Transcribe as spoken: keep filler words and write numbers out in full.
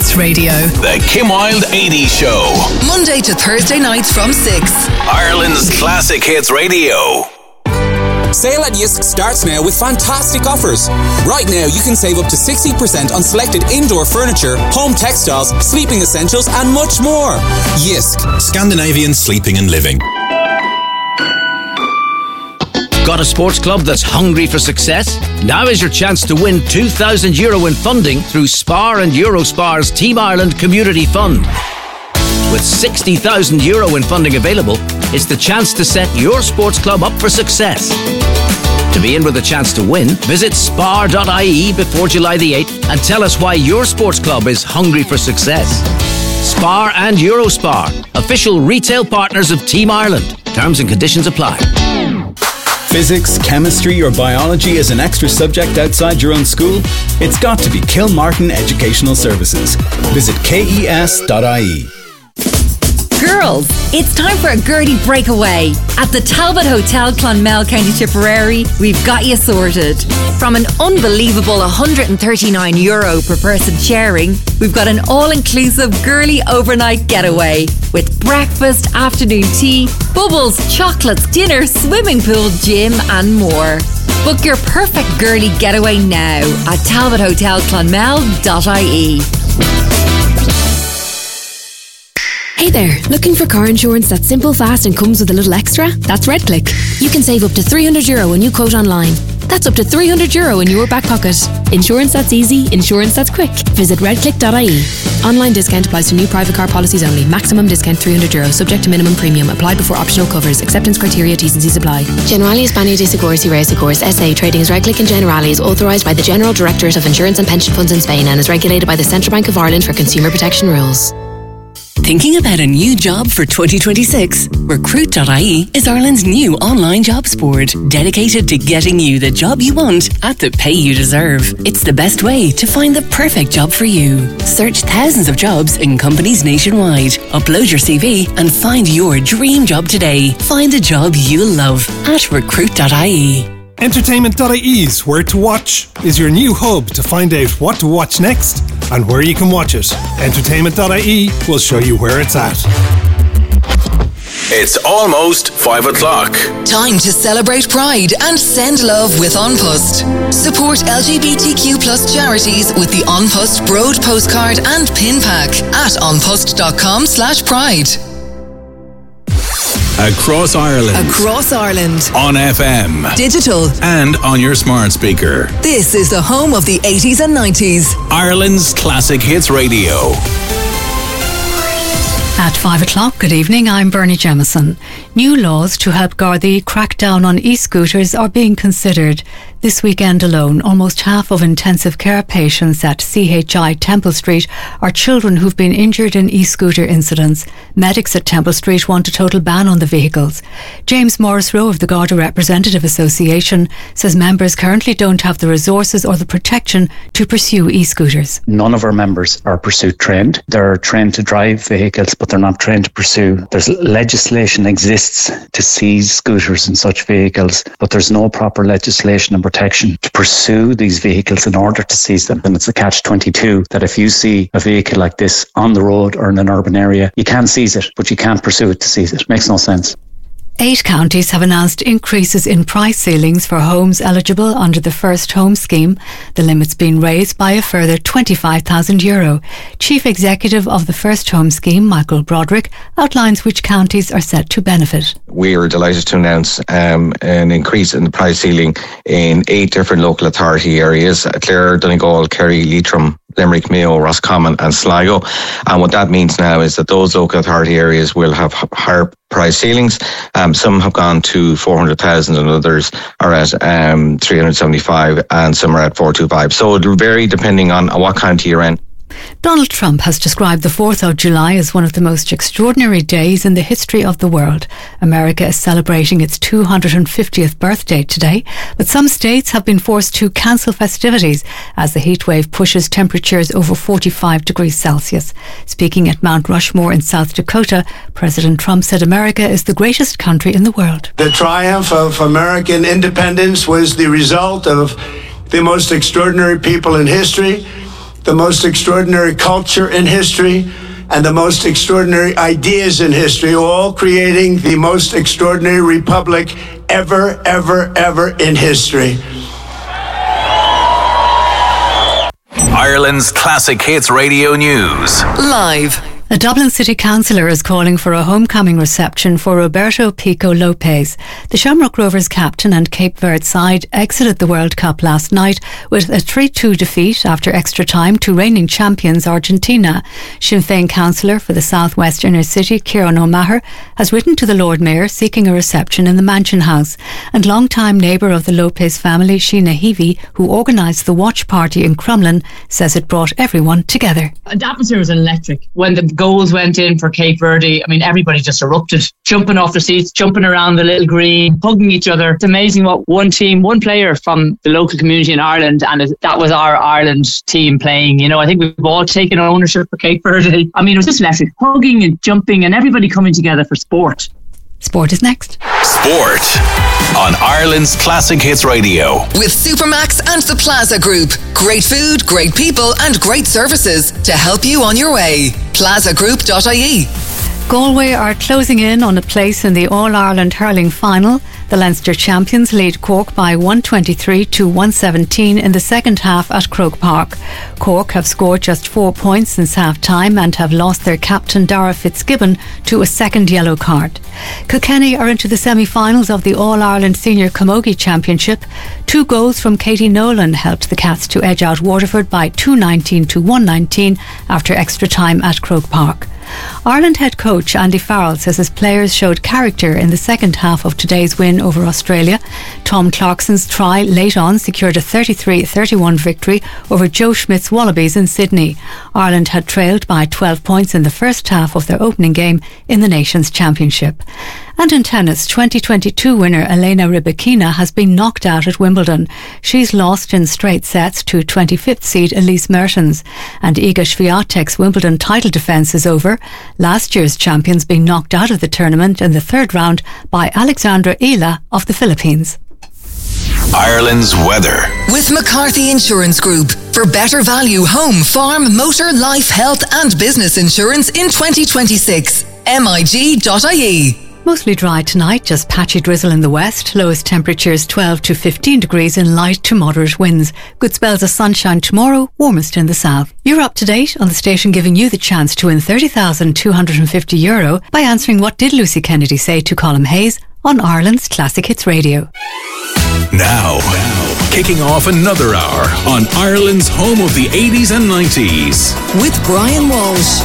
Hits Radio. The Kim Wilde eighties Show. Monday to Thursday nights from six. Ireland's Classic Hits Radio. Sale at Yisk starts now with fantastic offers. Right now you can save up to sixty percent on selected indoor furniture, home textiles, sleeping essentials and much more. Yisk. Scandinavian sleeping and living. Got a sports club that's hungry for success? Now is your chance to win two thousand euro in funding through Spar and Eurospar's Team Ireland Community Fund. With sixty thousand euro in funding available, it's the chance to set your sports club up for success. To be in with a chance to win, visit spar dot I E before July the eighth and tell us why your sports club is hungry for success. Spar and Eurospar, official retail partners of Team Ireland. Terms and conditions apply. Physics, chemistry or biology as an extra subject outside your own school? It's got to be Kilmartin Educational Services. Visit K E S dot I E. Girls, it's time for a Gertie breakaway. At the Talbot Hotel, Clonmel, County Tipperary, we've got you sorted. From an unbelievable one hundred thirty-nine euro per person sharing, we've got an all-inclusive girly overnight getaway with breakfast, afternoon tea, bubbles, chocolates, dinner, swimming pool, gym and more. Book your perfect girly getaway now at talbot hotel clonmel dot I E. Hey there, looking for car insurance that's simple, fast and comes with a little extra? That's RedClick. You can save up to three hundred euro when you quote online. That's up to three hundred euro in your back pocket. Insurance that's easy, insurance that's quick. Visit red click dot I E. Online discount applies to new private car policies only. Maximum discount three hundred euro, subject to minimum premium. Applied before optional covers. Acceptance criteria, T's and C's apply. Generali España de Seguros y Reasegurs S A trading as RedClick and Generali is authorised by the General Directorate of Insurance and Pension Funds in Spain and is regulated by the Central Bank of Ireland for consumer protection rules. Thinking about a new job for twenty twenty-six? recruit dot I E is Ireland's new online jobs board, dedicated to getting you the job you want at the pay you deserve. It's the best way to find the perfect job for you. Search thousands of jobs in companies nationwide. Upload your C V and find your dream job today. Find the job you love at recruit dot I E. Entertainment dot I E's Where to Watch is your new hub to find out what to watch next and where you can watch it. Entertainment dot I E will show you where it's at. It's almost five o'clock. Time to celebrate Pride and send love with An Post. Support L G B T Q plus charities with the An Post Broad postcard and pin pack at an post dot com slash pride. Across Ireland. Across Ireland. On F M. Digital. And on your smart speaker. This is the home of the eighties and nineties. Ireland's Classic Hits Radio. At five o'clock, good evening, I'm Bernie Jemison. New laws to help Gardaí crack down on e-scooters are being considered. This weekend alone, almost half of intensive care patients at C H I Temple Street are children who've been injured in e-scooter incidents. Medics at Temple Street want a total ban on the vehicles. James Morris Rowe of the Garda Representative Association says members currently don't have the resources or the protection to pursue e-scooters. None of our members are pursuit trained. They're trained to drive vehicles, but they're not trained to pursue. There's legislation exists to seize scooters and such vehicles, but there's no proper legislation and protection to pursue these vehicles in order to seize them. And it's a catch twenty-two that if you see a vehicle like this on the road or in an urban area, you can seize it, but you can't pursue it to seize it. Makes no sense. Eight counties have announced increases in price ceilings for homes eligible under the First Home Scheme, the limits being raised by a further twenty-five thousand euro. Chief Executive of the First Home Scheme, Michael Broderick, outlines which counties are set to benefit. We are delighted to announce um, an increase in the price ceiling in eight different local authority areas: Clare, Donegal, Kerry, Leitrim, Limerick, Mayo, Roscommon and Sligo. And what that means now is that those local authority areas will have higher price ceilings. Um, some have gone to four hundred thousand and others are at um, three hundred seventy-five and some are at four twenty-five. So it'll vary depending on what county you're in. Donald Trump has described the fourth of July as one of the most extraordinary days in the history of the world. America is celebrating its two hundred fiftieth birthday today, but some states have been forced to cancel festivities as the heatwave pushes temperatures over forty-five degrees Celsius. Speaking at Mount Rushmore in South Dakota, President Trump said America is the greatest country in the world. The triumph of American independence was the result of the most extraordinary people in history. the most extraordinary culture in history, and the most extraordinary ideas in history, all creating the most extraordinary republic ever, ever, ever in history. Ireland's Classic Hits Radio News. Live. A Dublin City Councillor is calling for a homecoming reception for Roberto Pico Lopez. The Shamrock Rovers captain and Cape Verde side exited the World Cup last night with a three two defeat after extra time to reigning champions Argentina. Sinn Féin councillor for the southwest inner city, Kieran O'Maher, has written to the Lord Mayor seeking a reception in the Mansion House. And long-time neighbour of the Lopez family, Sheena Heavey, who organised the watch party in Crumlin, says it brought everyone together. The atmosphere was electric. When the goals went in for Cape Verde, I mean, everybody just erupted, jumping off the seats, jumping around the little green, hugging each other. It's amazing what one team, one player from the local community in Ireland, and it, that was our Ireland team playing. You know, I think we've all taken ownership for Cape Verde. I mean, it was just electric, hugging and jumping and everybody coming together for sport. Sport is next. Sport on Ireland's Classic Hits Radio. With Supermax and the Plaza Group. Great food, great people and great services to help you on your way. plaza group dot I E. Galway are closing in on a place in the All-Ireland hurling final. The Leinster champions lead Cork by one twenty-three to one seventeen in the second half at Croke Park. Cork have scored just four points since half-time and have lost their captain Dara Fitzgibbon to a second yellow card. Kilkenny are into the semi-finals of the All-Ireland Senior Camogie Championship. Two goals from Katie Nolan helped the Cats to edge out Waterford by two nineteen to one nineteen after extra time at Croke Park. Ireland head coach Andy Farrell says his players showed character in the second half of today's win over Australia. Tom Clarkson's try late on secured a thirty-three thirty-one victory over Joe Schmidt's Wallabies in Sydney. Ireland had trailed by twelve points in the first half of their opening game in the Nations Championship. And in tennis, twenty twenty-two winner Elena Rybakina has been knocked out at Wimbledon. She's lost in straight sets to twenty-fifth seed Elise Mertens. And Iga Swiatek's Wimbledon title defence is over. Last year's champions being knocked out of the tournament in the third round by Alexandra Ila of the Philippines. Ireland's weather. With McCarthy Insurance Group. For better value home, farm, motor, life, health and business insurance in twenty twenty-six. M I G dot I E. Mostly dry tonight, just patchy drizzle in the west. Lowest temperatures twelve to fifteen degrees in light to moderate winds. Good spells of sunshine tomorrow, warmest in the south. You're up to date on the station giving you the chance to win thirty thousand two hundred fifty euro by answering What Did Lucy Kennedy Say to Colm Hayes on Ireland's Classic Hits Radio. Now, now, kicking off another hour on Ireland's home of the eighties and nineties. With Brian Walsh.